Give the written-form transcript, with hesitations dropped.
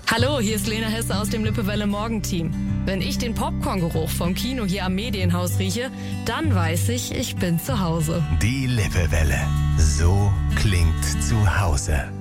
Hallo, hier ist Lena Hesse aus dem Lippewelle Morgenteam. Wenn ich den Popcorn-Geruch vom Kino hier am Medienhaus rieche, dann weiß ich, ich bin zu Hause. Die Lippewelle. So klingt zu Hause.